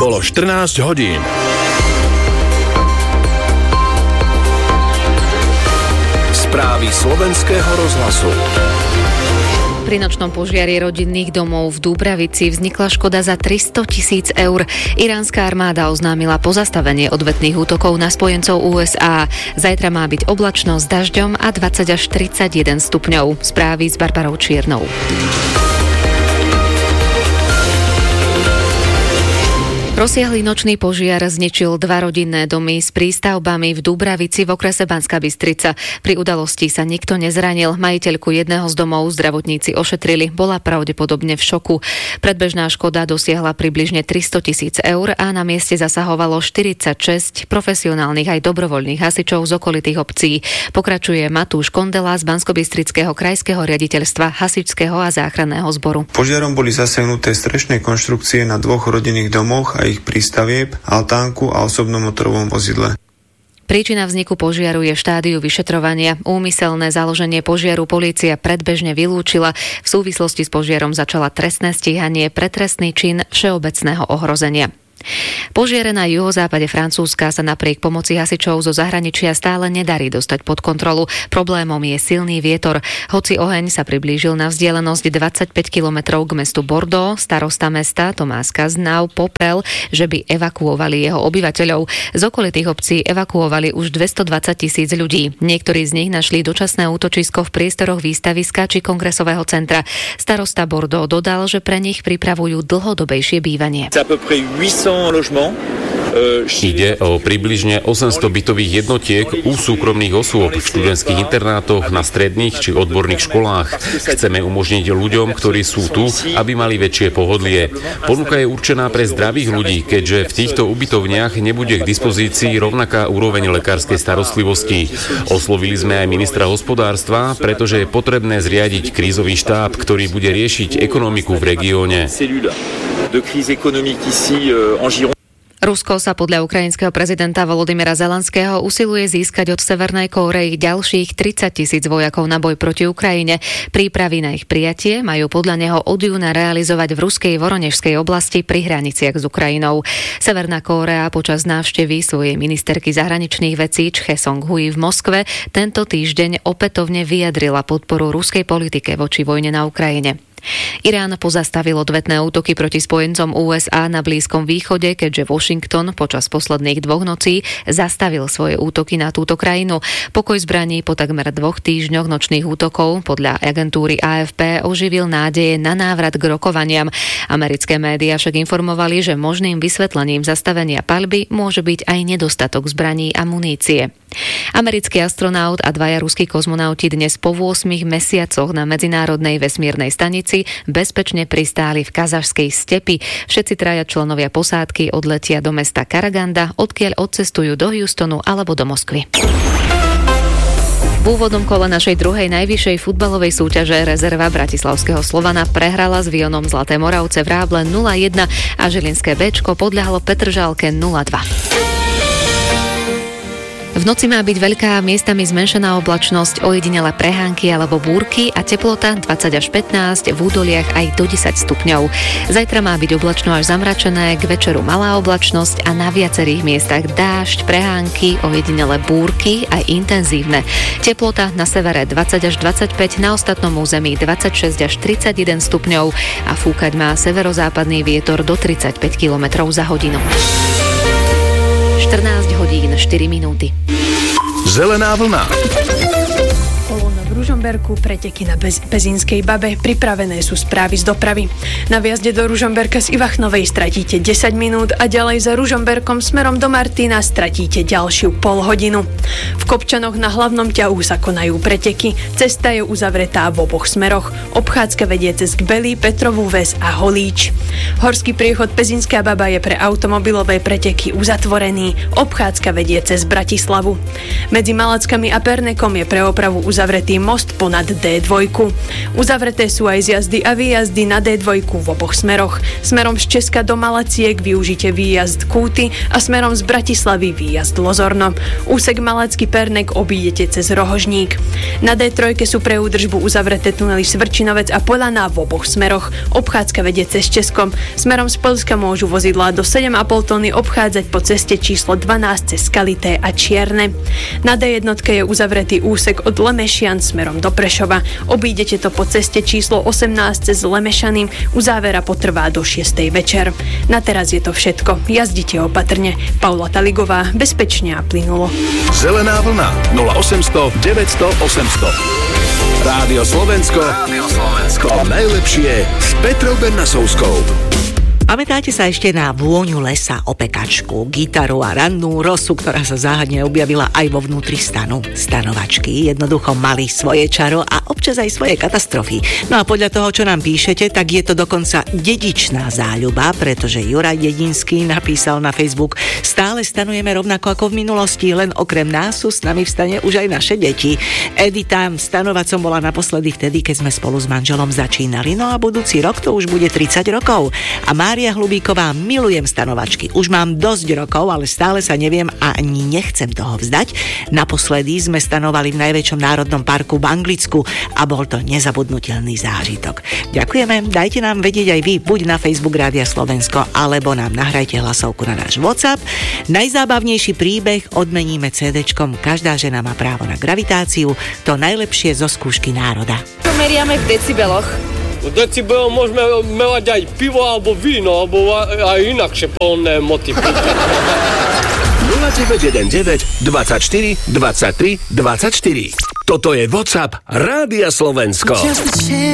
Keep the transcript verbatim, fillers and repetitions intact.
Bolo štrnásť hodín. Správy slovenského rozhlasu. Pri nočnom požiari rodinných domov v Dúbravici vznikla škoda za tristo tisíc eur. Iránska armáda oznámila pozastavenie odvetných útokov na spojencov ú es á. Zajtra má byť oblačno s dažďom a dvadsať až tridsaťjeden stupňov. Správy s Barbarou Čiernou. Rozsiahly nočný požiar zničil dva rodinné domy s prístavbami v Dúbravici v okrese Banská Bystrica. Pri udalosti sa nikto nezranil. Majiteľku jedného z domov zdravotníci ošetrili. Bola pravdepodobne v šoku. Predbežná škoda dosiahla približne tristo tisíc eur a na mieste zasahovalo štyridsaťšesť profesionálnych aj dobrovoľných hasičov z okolitých obcí. Pokračuje Matúš Kondela z Banskobystrického krajského riaditeľstva hasičského a záchranného zboru. Požiarom boli zasiahnuté strešné konštrukcie na dvoch rodinných domoch a ich prístavieb, altánku a osobnom motorovom vozidle. Príčina vzniku požiaru je v štádiu vyšetrovania. Úmyselné založenie požiaru polícia predbežne vylúčila. V súvislosti s požiarom začala trestné stíhanie pre trestný čin všeobecného ohrozenia. Požiare na juhozápade Francúzska sa napriek pomoci hasičov zo zahraničia stále nedarí dostať pod kontrolu. Problémom je silný vietor. Hoci oheň sa priblížil na vzdialenosť dvadsaťpäť kilometrov k mestu Bordeaux, starosta mesta Tomás Kaznau poprel, že by evakuovali jeho obyvateľov. Z okolitých obcí evakuovali už dvestodvadsať tisíc ľudí. Niektorí z nich našli dočasné útočisko v priestoroch výstaviska či kongresového centra. Starosta Bordeaux dodal, že pre nich pripravujú dlhodobejšie bývanie. Ide o približne osemsto bytových jednotiek u súkromných osôb v študentských internátoch, na stredných či odborných školách. Chceme umožniť ľuďom, ktorí sú tu, aby mali väčšie pohodlie. Ponuka je určená pre zdravých ľudí, keďže v týchto ubytovniach nebude k dispozícii rovnaká úroveň lekárskej starostlivosti. Oslovili sme aj ministra hospodárstva, pretože je potrebné zriadiť krízový štáb, ktorý bude riešiť ekonomiku v regióne. Rusko sa podľa ukrajinského prezidenta Volodymyra Zelenského usiluje získať od Severnej Kórey ďalších tridsať tisíc vojakov na boj proti Ukrajine. Prípravy na ich prijatie majú podľa neho od júna realizovať v ruskej Voronežskej oblasti pri hraniciach s Ukrajinou. Severná Kórea počas návštevy svojej ministerky zahraničných vecí Chhe Song-hui v Moskve tento týždeň opätovne vyjadrila podporu ruskej politike voči vojne na Ukrajine. Irán pozastavil odvetné útoky proti spojencom ú es á na Blízkom východe, keďže Washington počas posledných dvoch nocí zastavil svoje útoky na túto krajinu. Pokoj zbraní po takmer dvoch týždňoch nočných útokov podľa agentúry á ef pé oživil nádeje na návrat k rokovaniam. Americké médiá však informovali, že možným vysvetlením zastavenia paľby môže byť aj nedostatok zbraní a munície. Americký astronaut a dvaja ruskí kozmonauti dnes po ôsmich mesiacoch na medzinárodnej vesmírnej stanici bezpečne pristáli v kazašskej stepi. Všetci traja členovia posádky odletia do mesta Karaganda, odkiaľ odcestujú do Houstonu alebo do Moskvy. V úvodnom kole našej druhej najvyššej futbalovej súťaže rezerva bratislavského Slovana prehrala s Vionom Zlaté Moravce v Ráble nula jedna a žilinské Béčko podľahlo Petržalke nula dva. V noci má byť veľká, miestami zmenšená oblačnosť, ojedinele prehánky alebo búrky a teplota dvadsať až pätnásť, v údoliach aj do desať stupňov. Zajtra má byť oblačno až zamračené, k večeru malá oblačnosť a na viacerých miestach dážď, prehánky, ojedinele búrky aj intenzívne. Teplota na severe dvadsať až dvadsaťpäť, na ostatnom území dvadsaťšesť až tridsaťjeden stupňov a fúkať má severozápadný vietor do tridsaťpäť kilometrov za hodinu. štrnásť hodín štyri minúty. Zelená vlna. V Ružomberku preteky na Bez- Pezínskej Babe. Pripravené sú správy z dopravy. Na vjazde do Ružomberka z Ivachnovej stratíte desať minút a ďalej za Ružomberkom smerom do Martina stratíte ďalšiu pol hodinu. V Kopčanoch na hlavnom ťahu sa konajú preteky. Cesta je uzavretá v oboch smeroch. Obchádzka vedie cez Kbely, Petrovú Ves a Holíč. Horský priechod Pezínska Baba je pre automobilové preteky uzatvorený. Obchádzka vedie cez Bratislavu. Medzi Malackami a Pernekom je pre opravu uzavretý most ponad dé dva. Uzavreté sú aj zjazdy a výjazdy na dé dva v oboch smeroch. Smerom z Česka do Malaciek využite výjazd Kúty a smerom z Bratislavy výjazd Lozorno. Úsek Malacký Pernek obídete cez Rohožník. Na dé tri sú pre údržbu uzavreté tunely Svrčinovec a Polana v oboch smeroch. Obchádzka vedie cez Českom. Smerom z Poľska môžu vozidlá do sedem a pol tony obchádzať po ceste číslo dvanásť cez Skalité a Čierne. Na dé jedna je uzavretý úsek od Lemešian smerom do Prešova. Obídete to po ceste číslo osemnásť cez Lemešany. Uzávera potrvá do šiestej večer. Na teraz je to všetko. Jazdite opatrne. Paula Taligová, bezpečne a plynulo. Zelená vlna nula osemsto deväťsto osemsto. Rádio Slovensko. Rádio Slovensko. To najlepšie s Petrou Bernasovskou. Pamätáte sa ešte na vôňu lesa, opekačku, gitaru a rannú rosu, ktorá sa záhadne objavila aj vo vnútri stanu? Stanovačky jednoducho mali svoje čaro a občas aj svoje katastrofy. No a podľa toho, čo nám píšete, tak je to dokonca dedičná záľuba, pretože Juraj Dedinský napísal na Facebook: stále stanujeme rovnako ako v minulosti, len okrem nás sú s nami v stane už aj naše deti. Edita, stanovať som bola naposledy vtedy, keď sme spolu s manželom začínali, no a budúci rok to už bude tridsať rokov. A Mária Hlubíková, milujem stanovačky. Už mám dosť rokov, ale stále sa neviem a ani nechcem toho vzdať. Naposledy sme stanovali v najväčšom národnom parku v Anglicku a bol to nezabudnutelný zážitok. Ďakujeme, dajte nám vedieť aj vy, buď na Facebook Rádia Slovensko, alebo nám nahrajte hlasovku na náš WhatsApp. Najzábavnejší príbeh odmeníme CDčkom Každá žena má právo na gravitáciu, to najlepšie zo skúšky národa. To meriame v decibeloch. V decibelom môžeme mať aj pivo alebo víno, alebo aj inakšie plné motivy. nula deväť jeden deväť dvadsaťštyri dvadsaťtri dvadsaťštyri. Toto je WhatsApp Rádia Slovensko.